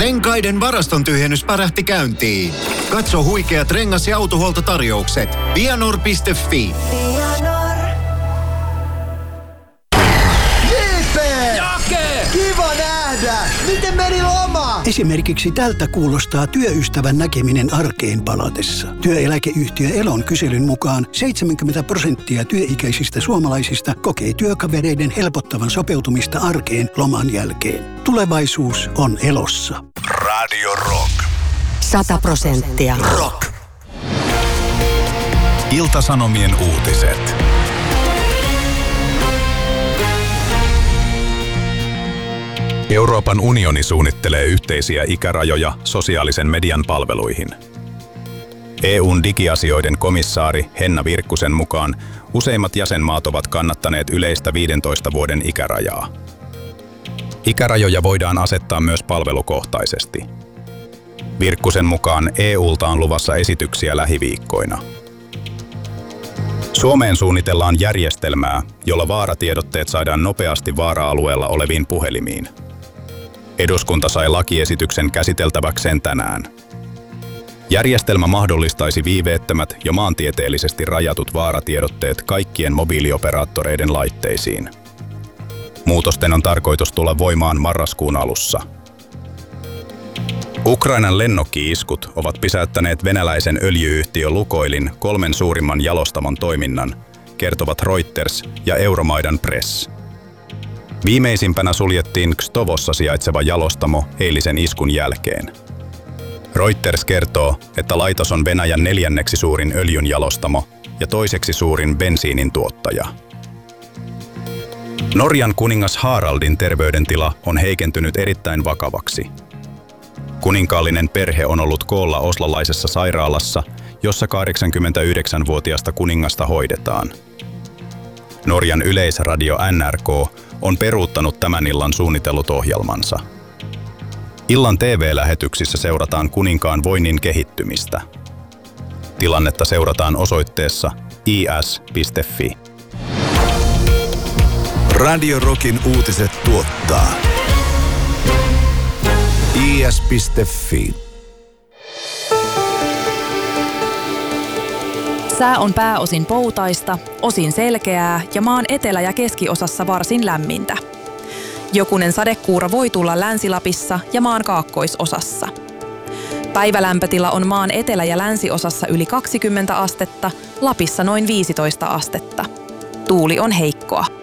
Renkaiden varaston tyhjennys pärähti käyntiin. Katso huikeat rengas- ja autohuoltotarjoukset. Vianor.fi. Jake! Kiva nähdä! Miten meni loma? Esimerkiksi tältä kuulostaa työystävän näkeminen arkeen palatessa. Työeläkeyhtiö Elon kyselyn mukaan 70% työikäisistä suomalaisista kokee työkavereiden helpottavan sopeutumista arkeen loman jälkeen. Tulevaisuus on Elossa. Radio Rock. 100% Rock. Ilta-Sanomien uutiset. Euroopan unioni suunnittelee yhteisiä ikärajoja sosiaalisen median palveluihin. EU:n digiasioiden komissaari Henna Virkkusen mukaan useimmat jäsenmaat ovat kannattaneet yleistä 15 vuoden ikärajaa. Ikärajoja voidaan asettaa myös palvelukohtaisesti. Virkkusen mukaan EU:lta on luvassa esityksiä lähiviikkoina. Suomeen suunnitellaan järjestelmää, jolla vaaratiedotteet saadaan nopeasti vaara-alueella oleviin puhelimiin. Eduskunta sai lakiesityksen käsiteltäväkseen tänään. Järjestelmä mahdollistaisi viiveettömät ja maantieteellisesti rajatut vaaratiedotteet kaikkien mobiilioperaattoreiden laitteisiin. Muutosten on tarkoitus tulla voimaan marraskuun alussa. Ukrainan lennokki-iskut ovat pysäyttäneet venäläisen öljy-yhtiö Lukoilin 3 suurimman jalostamon toiminnan, kertovat Reuters ja Euromaidan Press. Viimeisimpänä suljettiin Kstovossa sijaitseva jalostamo eilisen iskun jälkeen. Reuters kertoo, että laitos on Venäjän 4. suurin öljyn jalostamo ja 2. suurin bensiinin tuottaja. Norjan kuningas Haraldin terveydentila on heikentynyt erittäin vakavaksi. Kuninkaallinen perhe on ollut koolla oslolaisessa sairaalassa, jossa 89-vuotiasta kuningasta hoidetaan. Norjan yleisradio NRK on peruuttanut tämän illan suunnitellut ohjelmansa. Illan TV-lähetyksissä seurataan kuninkaan voinnin kehittymistä. Tilannetta seurataan osoitteessa is.fi. Radio Rockin uutiset tuottaa is.fi. Sää on pääosin poutaista, osin selkeää ja maan etelä- ja keskiosassa varsin lämmintä. Jokunen sadekuura voi tulla Länsi-Lapissa ja maan kaakkoisosassa. Päivälämpötila on maan etelä- ja länsiosassa yli 20 astetta, Lapissa noin 15 astetta. Tuuli on heikkoa.